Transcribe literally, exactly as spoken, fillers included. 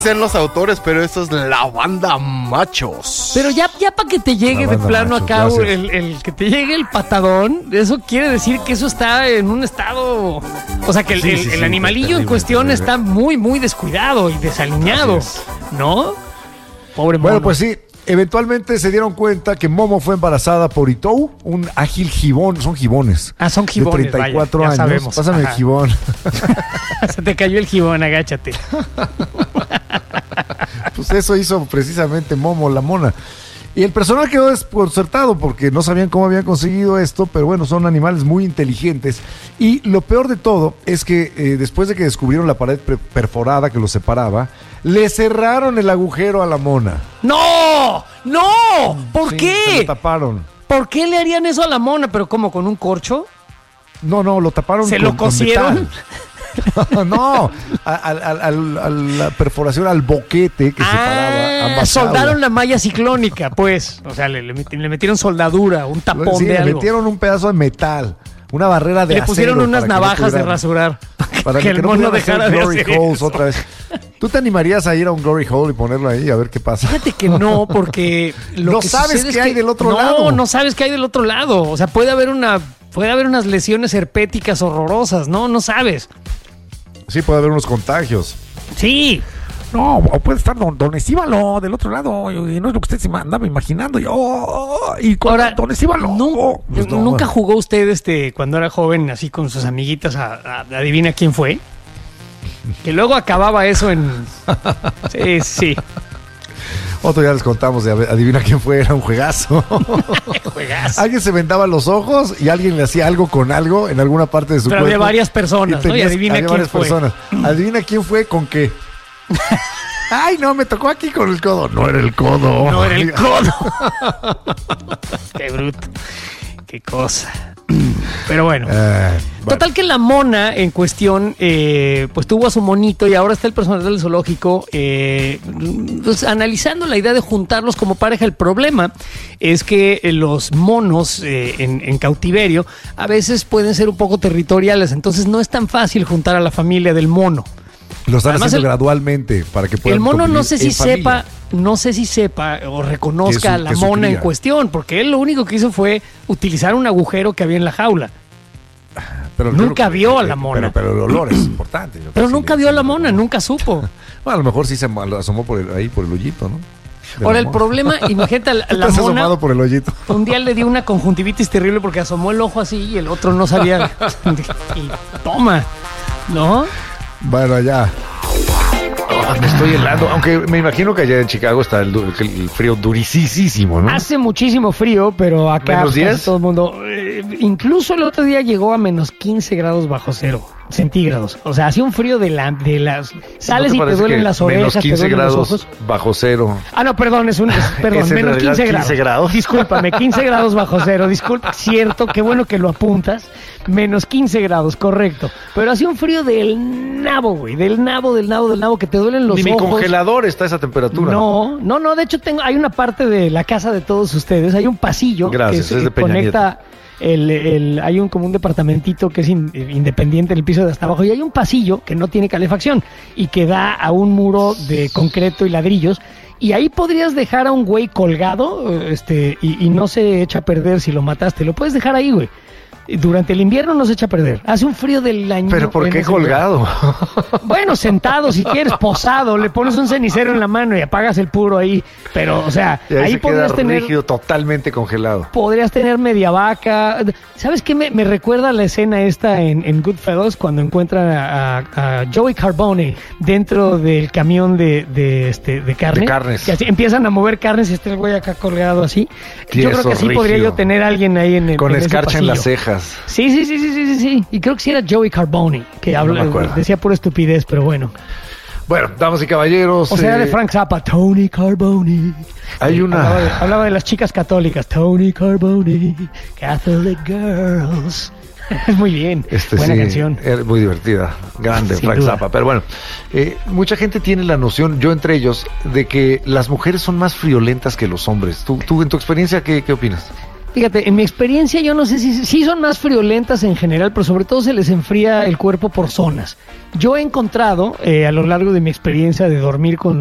Dicen los autores, pero esto es la banda Machos. Pero ya, ya para que te llegue de plano Machos, acá gracias. el, el que te llegue el patadón, eso quiere decir que eso está en un estado, o sea que el, Sí, el- sí, el sí, animalillo terrible, en cuestión terrible. está muy, muy descuidado y desaliñado, Así ¿no? Pobre mono. Bueno, pues sí. Eventualmente se dieron cuenta que Momo fue embarazada por Itou, un ágil gibón, son gibones. Ah, son gibones, de treinta y cuatro vaya, ya años. sabemos. Pásame Ajá. el gibón. Se te cayó el gibón, agáchate. Pues eso hizo precisamente Momo, la mona. Y el personal quedó desconcertado porque no sabían cómo habían conseguido esto, pero bueno, son animales muy inteligentes. Y lo peor de todo es que eh, después de que descubrieron la pared pre- perforada que los separaba, le cerraron el agujero a la mona. ¡No! ¡No! ¿Por Sí, qué? se lo taparon. ¿Por qué le harían eso a la mona? ¿Pero cómo, con un corcho? No, no, lo taparon ¿Se con, lo con cosieron? metal. No, a, a- a- a- a la perforación, al boquete que separaba ambas soldaron aulas. la malla ciclónica, pues. O sea, le, le met- le metieron soldadura, un tapón Sí, de le algo. metieron un pedazo de metal, una barrera de Le pusieron acero unas para que no navajas de pudieran- rasurar. Para que que, el no mono pudieran hacer dejara de glory hacer holes eso. otra vez. ¿Tú te animarías a ir a un glory hole y ponerlo ahí a ver qué pasa? Fíjate que no, porque lo No que sabes sucede es qué hay que- del otro no, lado. No, no sabes qué hay del otro lado. O sea, puede haber una, puede haber unas lesiones herpéticas horrorosas, ¿no? No sabes. Sí, puede haber unos contagios. Sí. No, o puede estar don, don Estíbalo del otro lado, y no es lo que usted se andaba imaginando. Y, oh, y con Ahora, don Estíbalo. nu- Pues no, ¿Nunca bueno. jugó usted este cuando era joven así con sus amiguitas a, a- adivina quién fue? Que luego acababa eso en... Sí, sí. Otro ya les contamos de adivina quién fue, era un juegazo. Juegazo. Alguien se vendaba los ojos y alguien le hacía algo con algo en alguna parte de su Pero cuerpo. había varias personas, ¿no? Y tenías- adivina había quién varias fue. personas. Adivina quién fue con qué. Ay, no, me tocó aquí con el codo. No era el codo. No era el codo. Qué bruto. Qué cosa. Pero bueno. Eh, bueno. Total que la mona en cuestión, eh, pues tuvo a su monito y ahora está el personal del zoológico eh, pues, analizando la idea de juntarlos como pareja. El problema es que eh, los monos eh, en, en cautiverio a veces pueden ser un poco territoriales, entonces no es tan fácil juntar a la familia del mono. Lo están Además, haciendo el- gradualmente para que puedan El mono no convivir sé si en familia. sepa, no sé si sepa o reconozca Que su- a la que su mona en cría. cuestión, porque él lo único que hizo fue utilizar un agujero que había en la jaula. Pero nunca creo que- vio a la pero- mona. Pero, el olor es importante. Yo creo Pero que sí nunca le- vio a sí la le- mona, nunca supo. Bueno, a lo mejor sí se am- asomó por el- ahí por el hoyito, ¿no? De Ahora, la el mona. problema, imagínate, a la, a ¿Tú te la has mona asomado por el hoyito? un día le dio una conjuntivitis terrible porque asomó el ojo así y el otro no sabía. Y toma, ¿no? Bueno, ya. Ah, me estoy helando, aunque me imagino que allá en Chicago está el, du- el frío durisísimo, ¿no? Hace muchísimo frío, pero acá ¿Menos casi diez? todo el mundo. eh, incluso el otro día llegó a menos quince grados bajo cero centígrados. O sea, hacía un frío de, la, de las. Sales ¿No y te parece duelen que las menos orejas, te quince duelen grados los ojos. bajo cero? Ah, no, perdón, es un. es- perdón, Es en menos realidad quince grados. quince grados. Discúlpame, quince grados bajo cero. Disculpa, cierto, qué bueno que lo apuntas. Menos quince grados, correcto. Pero hacía un frío del nabo, güey. Del nabo, del nabo, del nabo, que te duelen los Ni mi ojos. congelador está a esa temperatura. No, no, no. De hecho, tengo, hay una parte de la casa de todos ustedes. Hay un pasillo Gracias, que, es de que Peña conecta. El, el- hay un como un departamentito que es in- independiente en el piso de hasta abajo y hay un pasillo que no tiene calefacción y que da a un muro de concreto y ladrillos y ahí podrías dejar a un güey colgado este y, y no se echa a perder si lo mataste. Lo puedes dejar ahí, güey. Y durante el invierno no se echa a perder. Hace un frío del año. ¿Pero por en qué ese lugar. colgado? Bueno, sentado si quieres, posado, le pones un cenicero en la mano y apagas el puro ahí. Pero, o sea, Y ahí, ahí se queda podrías tener, rígido, totalmente congelado. podrías tener media vaca. ¿Sabes qué? Me, me recuerda la escena esta en, en Goodfellas cuando encuentran a, a- a Joey Carbone dentro del camión de, de, este, de carne. De carnes. Que así empiezan a mover carnes y está el güey acá colgado así. Tieso, yo creo que así podría rígido. yo tener a alguien ahí en el Con en ese escarcha en las pasillo. cejas. Sí, sí, sí, sí, sí, sí, sí. Y creo que sí era Joey Carbone, que No habla, me acuerdo. decía pura estupidez, pero bueno. Bueno, damas y caballeros. O sea, era de eh, Frank Zappa, Tony Carbone. Hay Sí, una- Hablaba de, hablaba de las chicas católicas, Tony Carbone, Catholic Girls. Muy bien, Este, buena sí, canción. era muy divertida, grande, Sin Frank duda. Zappa. Pero bueno, eh, mucha gente tiene la noción, yo entre ellos, de que las mujeres son más friolentas que los hombres. ¿Tú, tú en tu experiencia, qué, qué opinas? Fíjate, en mi experiencia yo no sé si, si son más friolentas en general, pero sobre todo se les enfría el cuerpo por zonas. Yo he encontrado, eh, a lo largo de mi experiencia de dormir con